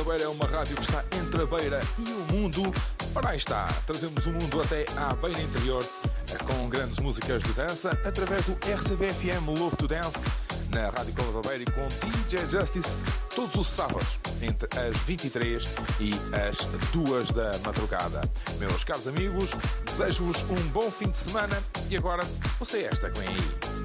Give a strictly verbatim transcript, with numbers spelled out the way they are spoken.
Beira é uma rádio que está entre a Beira e o mundo. Ora, aí está, trazemos o mundo até à Beira Interior, com grandes músicas de dança, através do R C B F M Love to Dance, na Rádio Cova da Beira e com D J Justice, todos os sábados, entre as vinte e três e as duas da madrugada. Meus caros amigos, desejo-vos um bom fim de semana e agora, você esta que vem aí.